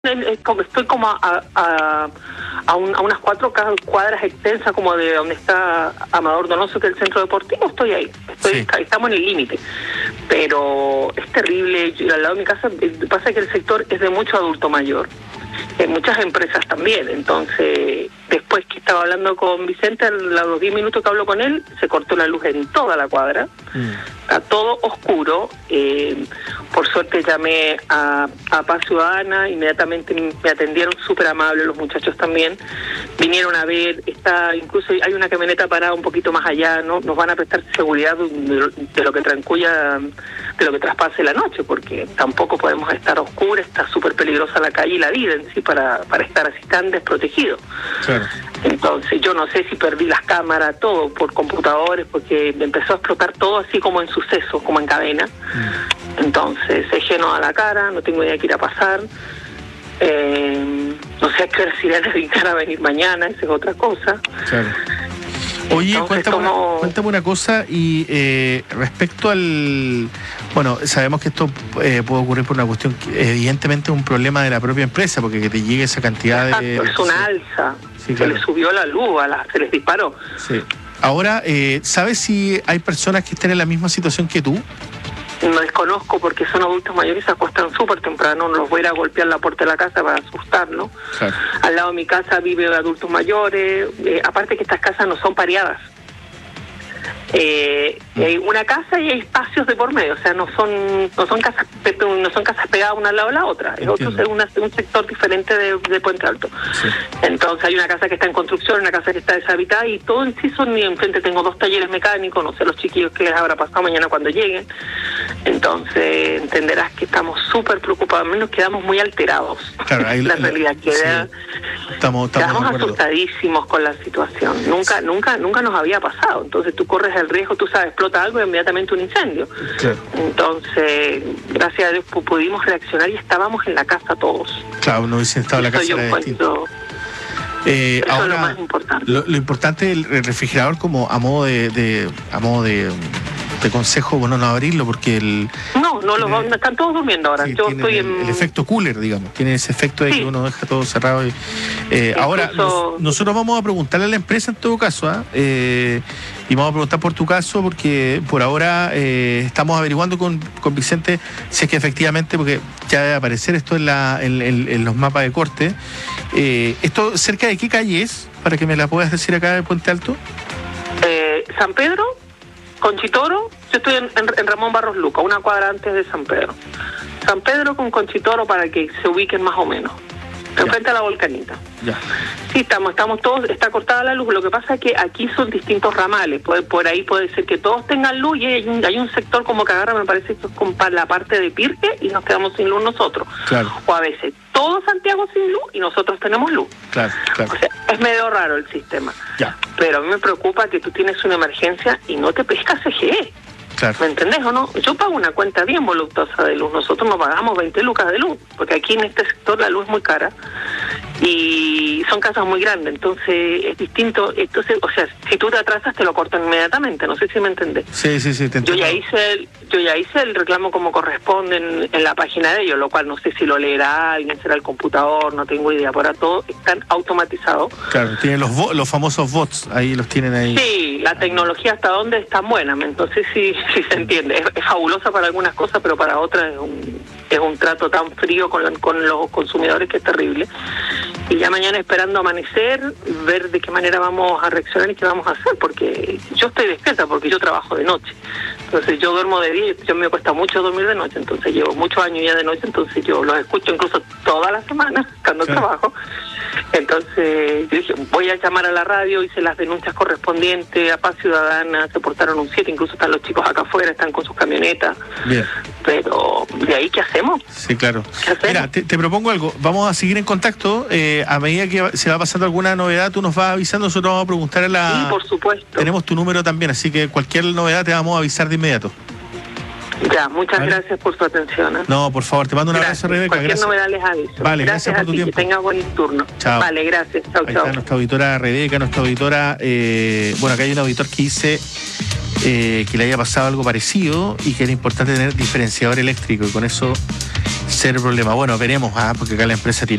Estoy como a unas 4 cuadras extensas como de donde está Amador Donoso, que es el centro deportivo. Estoy ahí, estamos en el límite, pero es terrible. Al lado de mi casa pasa que el sector es de mucho adulto mayor, muchas empresas también. Entonces, después que estaba hablando con Vicente, a los 10 minutos que hablo con él, se cortó la luz en toda la cuadra. Está todo oscuro. Por suerte llamé a Paz Ciudadana, inmediatamente me atendieron súper amables, los muchachos también vinieron a ver. Incluso hay una camioneta parada un poquito más allá, ¿no? Nos van a prestar seguridad de lo que transcurra, de lo que traspase la noche, porque tampoco podemos estar a oscuras. Está súper peligrosa la calle y la vida en sí para estar así tan desprotegido. Claro. Entonces yo no sé si perdí las cámaras, todo por computadores, porque me empezó a explotar todo así como en suceso, como en cadena. Entonces se llenó a la cara, no tengo idea de qué irá a pasar. No sé a qué hora se irán a dedicar a venir mañana, esa es otra cosa. Claro. Oye, cuéntame una cosa, y respecto al... Bueno, sabemos que esto puede ocurrir por una cuestión, evidentemente un problema de la propia empresa, porque que te llegue esa cantidad de... Es una alza, sí, claro. Se les subió la luz, se les disparó. Sí. Ahora, ¿sabes si hay personas que estén en la misma situación que tú? No desconozco, porque son adultos mayores y se acuestan súper temprano. No los voy a ir a golpear la puerta de la casa para asustarlos. Claro. Al lado de mi casa vive adultos mayores. Aparte que estas casas no son pareadas. Hay una casa y hay espacios de por medio, o sea, no son casas pegadas una al lado de la otra. Es un sector diferente de Puente Alto. Sí. Entonces hay una casa que está en construcción, una casa que está deshabitada, y todo en sí y enfrente tengo 2 talleres mecánicos. No sé los chiquillos qué les habrá pasado mañana cuando lleguen. Entonces entenderás que estamos súper preocupados, menos quedamos muy alterados. Claro, la realidad queda. Sí. Quedamos asustadísimos con la situación. Nunca nos había pasado. Entonces tú corres el riesgo, tú sabes, explota algo y inmediatamente un incendio. Claro. Entonces, gracias a Dios pudimos reaccionar y estábamos en la casa todos. Claro, no hubiesen estado en la casa. Eso ahora, es lo más importante. Lo importante, el refrigerador, como a modo de consejo, bueno, no abrirlo, porque están todos durmiendo ahora. Sí, yo estoy el efecto cooler, digamos, tiene ese efecto de que uno deja todo cerrado. Ahora, nosotros vamos a preguntarle a la empresa en todo caso, y vamos a preguntar por tu caso, porque por ahora estamos averiguando con Vicente si es que efectivamente, porque ya debe aparecer esto en los mapas de corte. ¿Esto cerca de qué calle es? Para que me la puedas decir acá de Puente Alto. San Pedro, Conchitoro. Yo estoy en Ramón Barros Luca, una cuadra antes de San Pedro. San Pedro con Conchitoro, para que se ubiquen más o menos. Frente a la Volcanita. Ya. Sí, estamos todos, está cortada la luz. Lo que pasa es que aquí son distintos ramales. Por ahí puede ser que todos tengan luz, y hay un sector como que agarra, me parece que es con la parte de Pirque, y nos quedamos sin luz nosotros. Claro. O a veces todo Santiago sin luz y nosotros tenemos luz. Claro. O sea, es medio raro el sistema. Ya. Pero a mí me preocupa que tú tienes una emergencia y no te pescas CGE. Claro. ¿Me entendés o no? Yo pago una cuenta bien voluptuosa de luz. Nosotros no pagamos 20 lucas de luz, porque aquí en este sector la luz es muy cara y son casas muy grandes, entonces es distinto. Entonces, o sea, si tú te atrasas te lo cortan inmediatamente. No sé si me entendés. Sí, te entiendo. Yo ya hice el reclamo como corresponde en la página de ellos, lo cual no sé si lo leerá alguien, será el computador, no tengo idea. Por ahora todo están automatizados. Claro, tienen los famosos bots, ahí los tienen ahí. Sí, la tecnología hasta dónde es tan buena, entonces sí se entiende. Es fabulosa para algunas cosas, pero para otras es un trato tan frío con los consumidores que es terrible. Y ya mañana, esperando amanecer, ver de qué manera vamos a reaccionar y qué vamos a hacer, porque yo estoy despierta, porque yo trabajo de noche. Entonces yo duermo de día, yo me cuesta mucho dormir de noche, entonces llevo muchos años ya de noche, entonces yo los escucho incluso toda la semana cuando trabajo. Entonces yo dije, voy a llamar a la radio, hice las denuncias correspondientes a Paz Ciudadana, se portaron un 7, incluso están los chicos acá afuera, están con sus camionetas. Bien. Pero ¿de ahí qué hacemos? Sí, claro. Mira, te propongo algo, vamos a seguir en contacto, a medida que se va pasando alguna novedad, tú nos vas avisando, nosotros vamos a preguntar Sí, por supuesto. Tenemos tu número también, así que cualquier novedad te vamos a avisar de inmediato. Ya, muchas gracias por su atención. No, por favor, te mando un abrazo, Rebeca. Cualquier novedad les aviso. Vale, gracias por tu tiempo. Que tenga buen turno. Chao. Vale, gracias. Chao. Está nuestra auditora Rebeca, nuestra auditora... bueno, acá hay un auditor que dice que le haya pasado algo parecido y que era importante tener diferenciador eléctrico, y con eso ser problema. Bueno, veremos, porque acá la empresa tiene